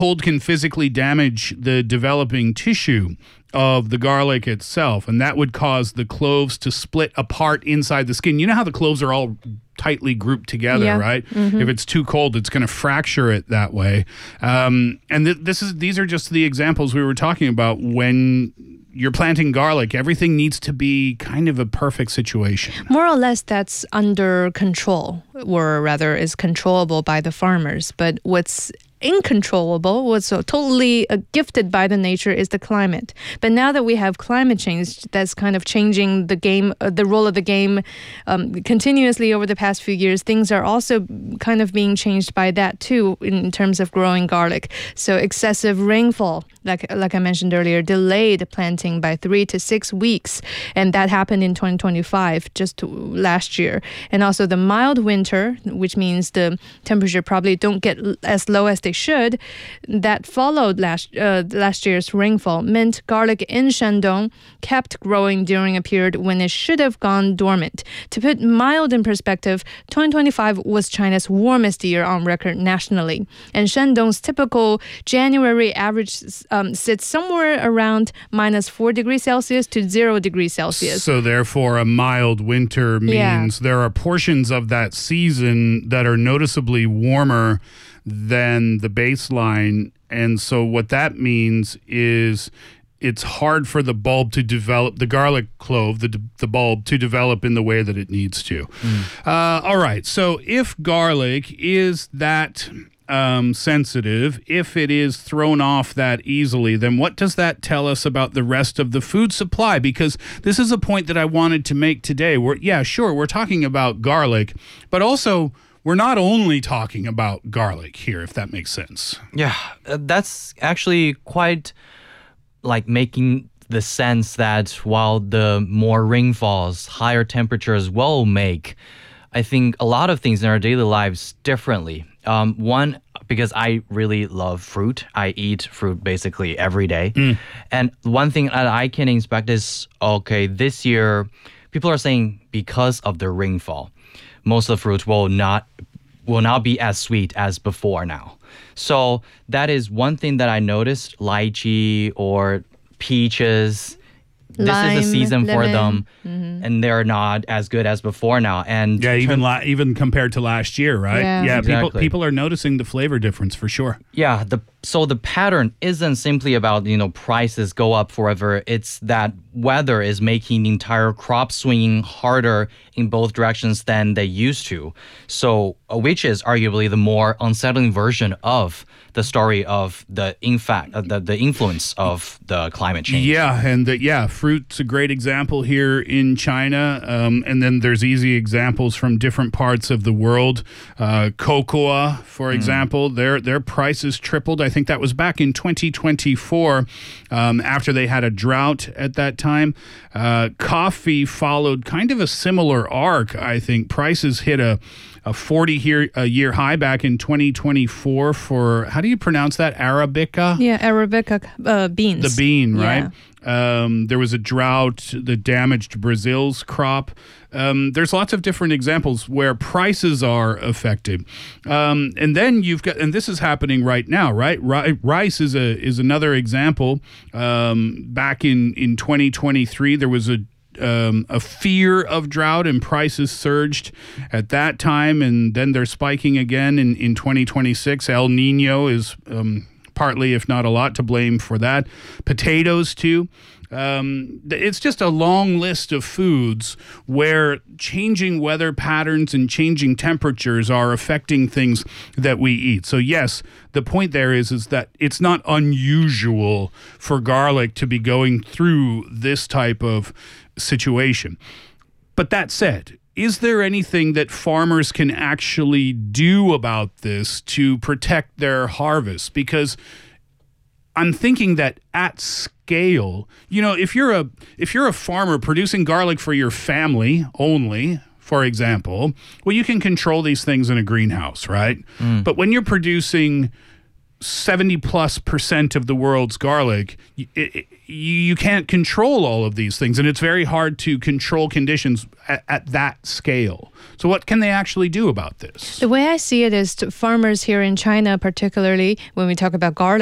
cold can physically damage the developing tissue of the garlic itself, and that would cause the cloves to split apart inside the skin. You know how the cloves are all tightly grouped together, right? If it's too cold, it's going to fracture it that way. And these are just the examples we were talking about. When you're planting garlic, everything needs to be kind of a perfect situation. More or less, that's under control, or rather is controllable by the farmers. But what's uncontrollable, what's totally gifted by the nature, is the climate. But now that we have climate change, that's kind of changing the game, the role of the game continuously over the past few years. Things are also kind of being changed by that too in terms of growing garlic. So excessive rainfall, like I mentioned earlier, delayed planting by 3 to 6 weeks, and that happened in 2025, just last year. And also the mild winter, which means the temperature probably don't get as low as they should, that followed last year's rainfall, meant garlic in Shandong kept growing during a period when it should have gone dormant. To put mild in perspective, 2025 was China's warmest year on record nationally, and Shandong's typical January average sits somewhere around minus 4 degrees Celsius to 0 degrees Celsius. So therefore, a mild winter means there are portions of that season that are noticeably warmer than the baseline. And so what that means is it's hard for the bulb to develop, the garlic clove, the bulb, to develop in the way that it needs to. All right. So if garlic is that sensitive, if it is thrown off that easily, then what does that tell us about the rest of the food supply? Because this is a point that I wanted to make today. We're talking about garlic, but also we're not only talking about garlic here, if that makes sense. Yeah, that's actually quite like making the sense that while the more rainfalls, higher temperatures will make, I think, a lot of things in our daily lives differently. One, because I really love fruit. I eat fruit basically every day. And one thing that I can expect is, okay, this year, people are saying because of the rainfall, most of the fruit will not be as sweet as before now. So that is one thing that I noticed. Lychee or peaches, Lime, this is the season for lemon. them, and they're not as good as before now. And even compared to last year, right? Yeah. Exactly. People are noticing the flavor difference for sure. Yeah, so the pattern isn't simply about, prices go up forever. It's that weather is making the entire crop swinging harder in both directions than they used to. So, which is arguably the more unsettling version of the story of the influence of the climate change. Yeah, and fruit's a great example here in China. And then there's easy examples from different parts of the world. Cocoa, for example, their prices tripled. I think that was back in 2024 after they had a drought at that time. Coffee followed kind of a similar arc, I think. Prices hit a 40-year high back in 2024 for, how do you pronounce that? Arabica? Yeah, Arabica beans. The bean, right? Yeah. There was a drought that damaged Brazil's crop. There's lots of different examples where prices are affected. And then and this is happening right now, right? Rice is another example. Back in 2023, there was a fear of drought and prices surged at that time, and then they're spiking again in 2026. El Nino is partly, if not a lot, to blame for that. Potatoes too. It's just a long list of foods where changing weather patterns and changing temperatures are affecting things that we eat. So yes, the point there is that it's not unusual for garlic to be going through this type of situation. But that said, is there anything that farmers can actually do about this to protect their harvest? Because I'm thinking that at scale, if you're a farmer producing garlic for your family only, for example, well, you can control these things in a greenhouse, right? But when you're producing 70+% of the world's garlic, you can't control all of these things, and it's very hard to control conditions at that scale. So what can they actually do about this? The way I see it is farmers here in China, particularly when we talk about garlic,